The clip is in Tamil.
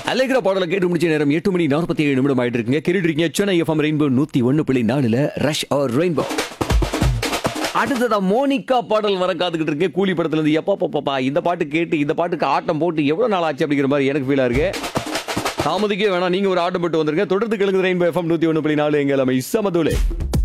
அலைகிற பாடலை கேட்டு முடிச்ச நேரம் 8:47 ஆயிட்டு இருக்குங்க. கேட்டுட்டு இருக்கீங்க Chennai FM rainbow 101.4 rush R rainbow. அடுத்ததா மோனிகா பாடல் வர காத்துக்கிட்டு இருக்கேன். கூலி படத்துல இருந்து எப்பா இந்த பாட்டு கேட்டு இந்த பாட்டுக்கு ஆட்டம் போட்டு எவ்வளவு நாள் ஆச்சு அப்படிங்கிற மாதிரி எனக்கு ஃபீலா இருக்கு. தாமதிக்கே வேணாம், நீங்க ஒரு ஆட்டம் போட்டு வந்துருங்க. தொடர்ந்து கிழங்கு ரெயின்போ எஃப்எம் 101.4 எங்க எல்லாமே இசமதுலே.